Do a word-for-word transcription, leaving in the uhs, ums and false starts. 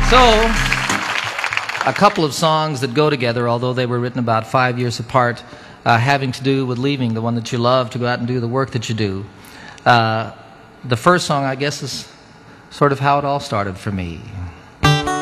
So, a couple of songs that go together, although they were written about five years apart, uh, having to do with leaving the one that you love to go out and do the work that you do. Uh, the first song, I guess, is sort of how it all started for me.